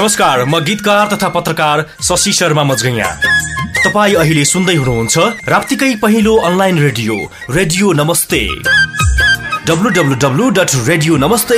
नमस्कार, म गीतकार तथा पत्रकार शशि शर्मा मजगैया। तपाईँ अहिले सुन्दै हुनुहुन्छ राप्तीकै पहिलो अनलाइन रेडियो नमस्ते। www.radionamaste